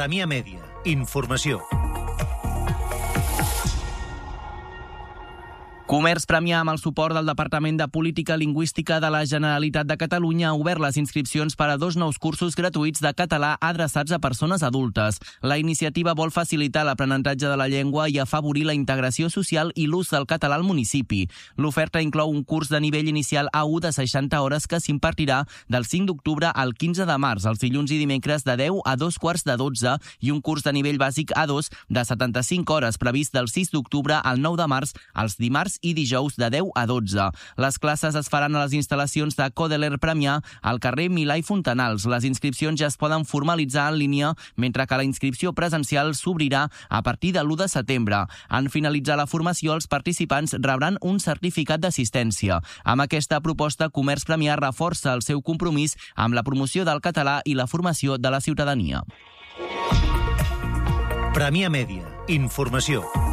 Premià Mèdia. Informació. Comerç Premià, amb el suport del Departament de Política Lingüística de la Generalitat de Catalunya, ha obert les inscripcions per a 2 nous cursos gratuïts de català adreçats a persones adultes. La iniciativa vol facilitar l'aprenentatge de la llengua i afavorir la integració social i l'ús del català al municipi. L'oferta inclou un curs de nivell inicial A1 de 60 hores que s'impartirà del 5 d'octubre al 15 de març, els dilluns i dimecres de 10 a 2:45, i un curs de nivell bàsic A2 de 75 hores previst del 6 d'octubre al 9 de març, els dimarts i dijous de 10 a 12. Les classes es faran a les instal·lacions de Codeler Premià al carrer Milà i Fontanals. Les inscripcions ja es poden formalitzar en línia, mentre que la inscripció presencial s'obrirà a partir de l'1 de setembre. En finalitzar la formació, els participants rebran un certificat d'assistència. Amb aquesta proposta, Comerç Premià reforça el seu compromís amb la promoció del català i la formació de la ciutadania. Premià Mèdia. Informació.